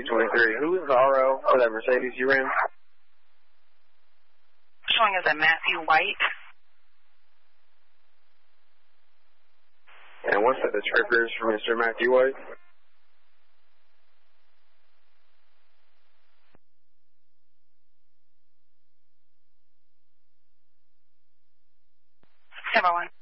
223. Who is the RO for that Mercedes you ran? Showing as a Matthew White. And what's the triggers for Mr. Matthew White? Number 1.